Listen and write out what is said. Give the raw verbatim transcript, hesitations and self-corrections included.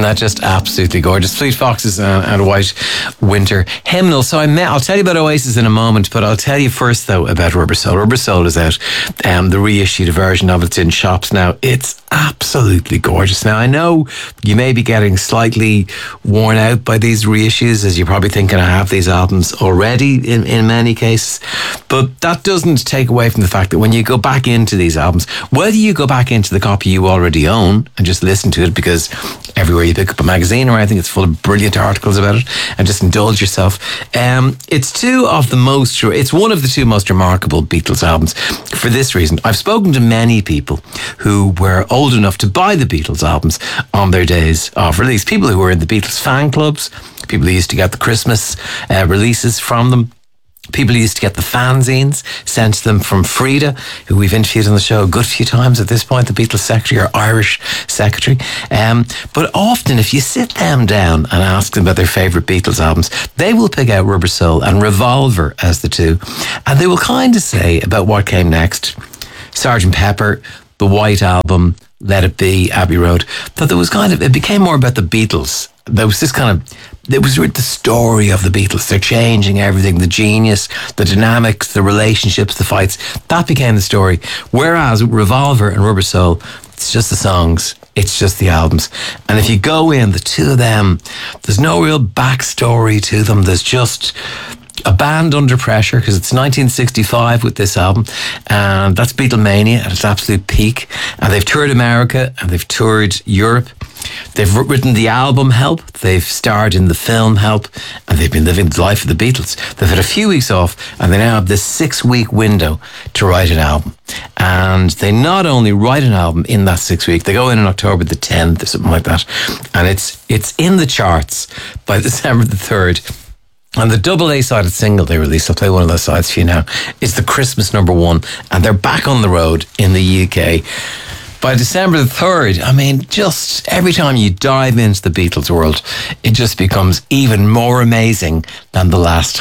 that just absolutely gorgeous? Fleet Foxes and, and White Winter Hymnal. So I met, I'll tell you about Oasis in a moment, but I'll tell you first though about Rubber Soul. Rubber Soul is out, um, the reissued version of it's in shops now. It's absolutely gorgeous. Now I know you may be getting slightly worn out by these reissues, as you're probably thinking I have these albums already in, in many cases, but that doesn't take away from the fact that when you go back into these albums, whether you go back into the copy you already own and just listen to it, because everywhere you pick up a magazine or anything, it's full of brilliant articles about it, and just indulge yourself. Um, it's two of the most, it's one of the two most remarkable Beatles albums for this reason. I've spoken to many people who were old enough to buy the Beatles albums on their days of release. People who were in the Beatles fan clubs, people who used to get the Christmas uh, releases from them. People who used to get the fanzines sent to them from Frida, who we've interviewed on the show a good few times at this point, the Beatles secretary or Irish secretary. Um, but often if you sit them down and ask them about their favourite Beatles albums, they will pick out Rubber Soul and Revolver as the two. And they will kind of say about what came next, Sergeant Pepper, the White Album, Let It Be, Abbey Road, that there was kind of, it became more about the Beatles. There was this kind of, it was the story of the Beatles. They're changing everything, the genius, the dynamics, the relationships, the fights. That became the story. Whereas Revolver and Rubber Soul, it's just the songs, it's just the albums. And if you go in, the two of them, there's no real backstory to them. There's just a band under pressure, because it's nineteen sixty-five with this album, and that's Beatlemania at its absolute peak. And they've toured America and they've toured Europe. They've written the album Help, they've starred in the film Help, and they've been living the life of the Beatles. They've had a few weeks off, and they now have this six-week window to write an album. And they not only write an album in that six week, they go in on October the tenth or something like that, and it's it's in the charts by December the third. And the double A-sided single they released, I'll play one of those sides for you now, is the Christmas number one, and they're back on the road in the U K. By December the third, I mean, just every time you dive into the Beatles world, it just becomes even more amazing than the last time.